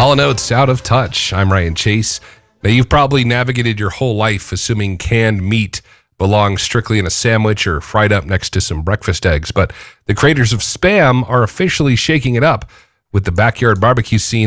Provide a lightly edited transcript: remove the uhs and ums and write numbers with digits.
Hall & Oates, Out of Touch. I'm Ryan Chase. Now, you've probably navigated your whole life assuming canned meat belongs strictly in a sandwich or fried up next to some breakfast eggs, but the creators of Spam are officially shaking it up with the backyard barbecue scene